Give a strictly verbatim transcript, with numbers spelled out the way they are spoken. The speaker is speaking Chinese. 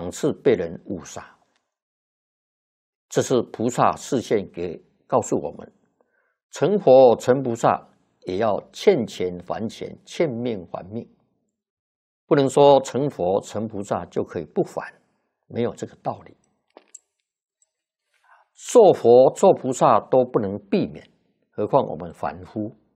两次被人误杀。这是菩萨示现给告诉我们，成佛成菩萨也要欠钱还钱，欠命还命，不能说成佛成菩萨就可以不还，没有这个道理。做佛做菩萨都不能避免，何况我们凡夫。